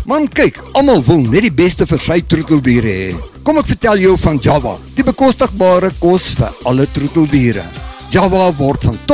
Man kyk, almal wil net die beste vir sy troeteldiere hê. Kom ek vertel jou van Java, die bekostigbare kos vir alle troeteldiere. Java word van